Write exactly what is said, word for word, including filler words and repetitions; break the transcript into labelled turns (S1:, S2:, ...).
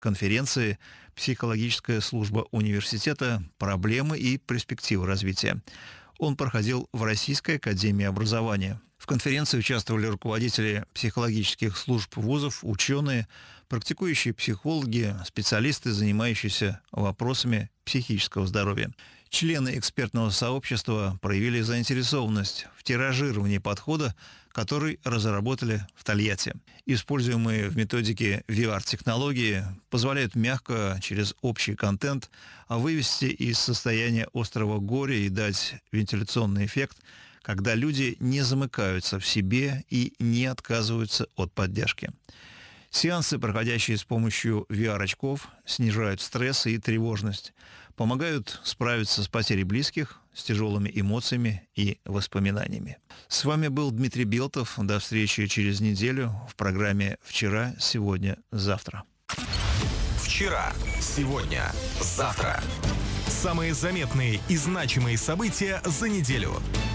S1: конференции «Психологическая служба университета. Проблемы и перспективы развития». Он проходил в Российской академии образования. В конференции участвовали руководители психологических служб вузов, ученые, практикующие психологи, специалисты, занимающиеся вопросами психического здоровья. Члены экспертного сообщества проявили заинтересованность в тиражировании подхода, который разработали в Тольятти. Используемые в методике ви ар-технологии позволяют мягко, через общий контент, вывести из состояния острого горя и дать вентиляционный эффект, когда люди не замыкаются в себе и не отказываются от поддержки. Сеансы, проходящие с помощью ви ар-очков, снижают стресс и тревожность, помогают справиться с потерей близких, с тяжелыми эмоциями и воспоминаниями. С вами был Дмитрий Белтов. До встречи через неделю в программе «Вчера, сегодня, завтра».
S2: Вчера, сегодня, завтра. Самые заметные и значимые события за неделю.